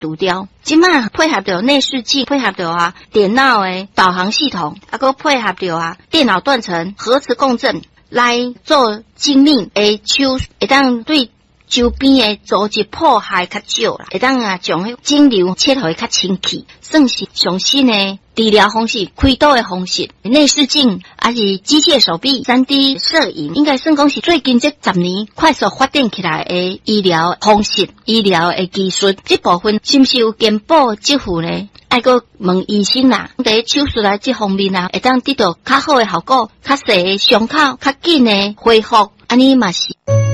除掉。即卖配合着内视镜，配合着电脑的导航系统，佮配合着电脑断层、核磁共振来做精密的手，会当对周边的组织破坏较少啦，会当将迄肿瘤切互较清气，算是上新的治疗方式、开刀的方式。内视镜还是机械手臂、3D 摄影，应该算讲是最近这10年快速发展起来的医疗方式、医疗的技术。这部分是不是有健保支付呢？爱个问医生啦，在手术来这方面会当得到较好的效果、较细的伤口、较紧的恢复，安尼嘛是。